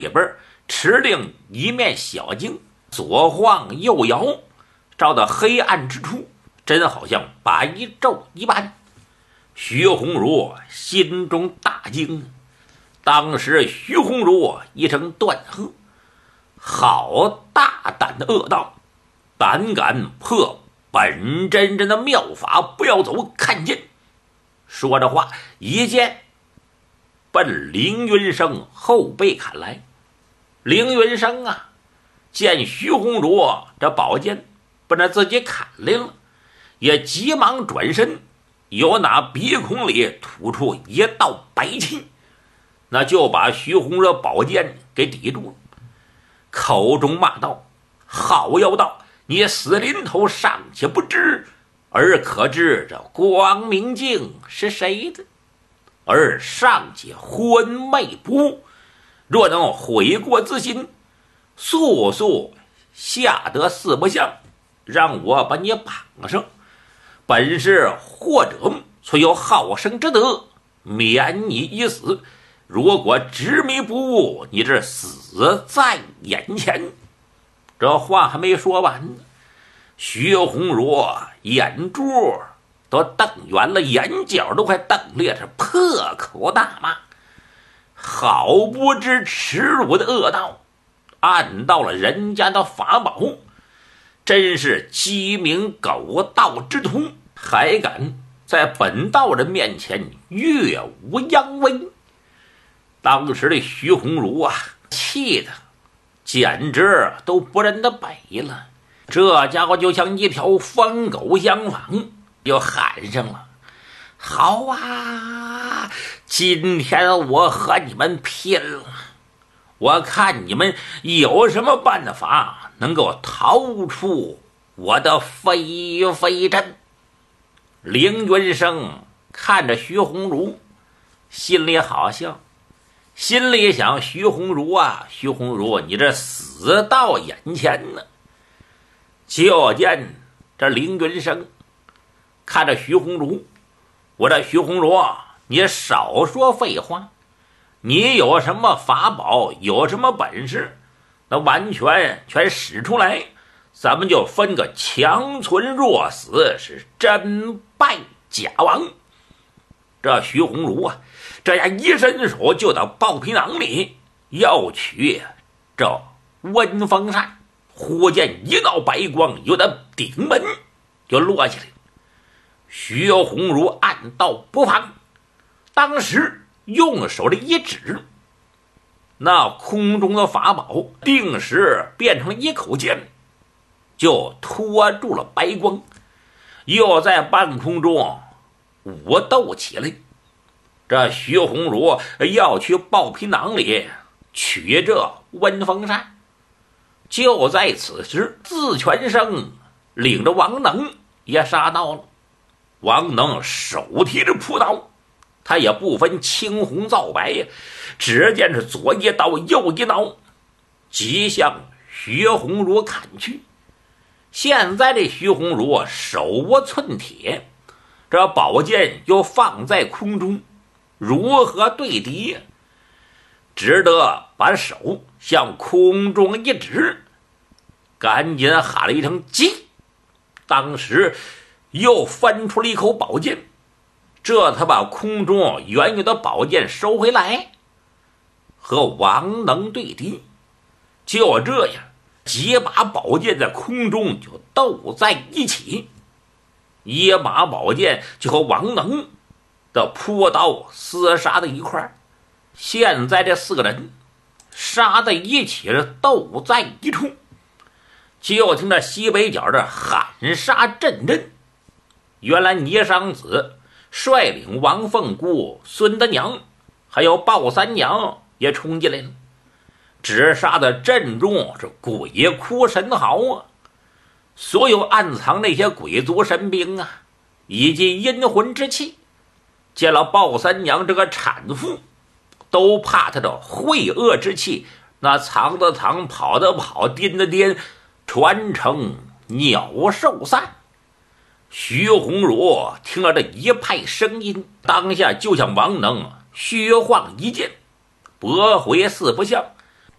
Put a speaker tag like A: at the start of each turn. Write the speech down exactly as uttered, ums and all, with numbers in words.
A: 里边持令一面小径，左晃右摇，照到黑暗之处，真好像白昼一般。徐鸿儒心中大惊，当时徐鸿儒一声断喝：“好大胆的恶道，胆敢破本真人的妙法，不要走，看见！”说着话，一剑奔凌云生后背砍来。凌云生啊，见徐鸿儒这宝剑奔着自己砍来了，也急忙转身，由那鼻孔里吐出一道白气，那就把徐鸿儒宝剑给抵住了，口中骂道：“好妖道，你死临头尚且不知，而可知这光明镜是谁的？而尚且昏昧不悟，若能悔过自新，速速下得四不像，让我把你绑上。本是或者虽有好生之德，免你一死。如果执迷不悟，你这死在眼前。”这话还没说完呢，徐鸿儒眼珠都瞪圆了，眼角都快瞪裂，着破口大骂：“好不知耻辱的恶道，按到了人家的法宝，真是鸡鸣狗盗之徒，还敢在本道人面前越无扬威！”当时的徐鸿儒啊，气的简直都不认得北了。这家伙就像一条疯狗相仿，又喊上了：“好啊，今天我和你们拼了！我看你们有什么办法能够逃出我的飞飞阵。”凌云生看着徐鸿儒，心里好笑，心里想：徐鸿儒啊，徐鸿儒，你这死到眼前呢！就见这凌云生看着徐鸿儒：“我这徐鸿儒，你少说废话，你有什么法宝，有什么本事，那完全全使出来，咱们就分个强存弱死，是真败假亡。”这徐鸿儒啊，这样一伸手就到豹皮囊里要取这温风扇，忽见一道白光由他顶门就落下来。徐鸿儒暗道不防，当时用手的一指，那空中的法宝定时变成了一口剑，就拖住了白光，又在半空中舞斗起来。这徐鸿儒要去豹皮囊里取这温风扇，就在此时，自全生领着王能也杀到了。王能手提着朴刀，他也不分青红皂白呀，只见是左一刀右一刀，即向徐鸿儒砍去。现在这徐鸿儒手握寸铁，这宝剑又放在空中，如何对敌？只得把手向空中一指，赶紧喊了一声急，当时又翻出了一口宝剑，这才把空中原有的宝剑收回来，和王能对敌。就这样，几把宝剑在空中就斗在一起，一把宝剑就和王能的朴刀厮杀在一块儿。现在这四个人杀在一起，斗在一处，就听着西北角的喊杀阵阵。原来倪商子率领王凤姑、孙德娘还有鲍三娘也冲进来了，只杀的阵中是鬼哭神嚎啊！所有暗藏那些鬼族神兵啊，以及阴魂之气，见了鲍三娘这个产妇，都怕他的晦恶之气，那藏的藏，跑的跑，颠的颠，传成鸟兽散。徐鸿儒听了这一派声音，当下就向王能虚晃一剑，驳回四不像，